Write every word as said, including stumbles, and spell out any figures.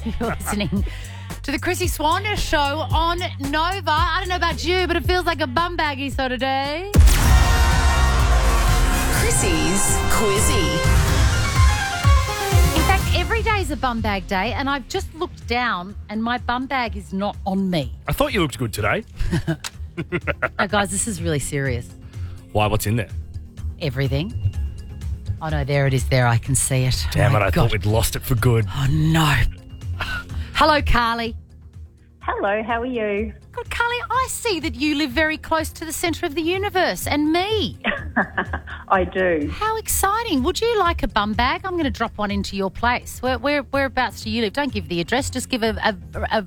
You're listening to the Chrissy Swan Show on Nova. I don't know about you, but it feels like a bum baggy sort of day. Chrissy's Quizzy. In fact, every day is a bum bag day, and I've just looked down and my bum bag is not on me. I thought you looked good today. Now, guys, this is really serious. Why? What's in there? Everything. Oh, no, there it is there. I can see it. Damn oh it, I God. thought we'd lost it for good. Oh, no. Hello, Carly. Hello, how are you? Good, Carly, I see that you live very close to the centre of the universe and me. I do. How exciting. Would you like a bum bag? I'm going to drop one into your place. Where, where Whereabouts do you live? Don't give the address. Just give a, a, a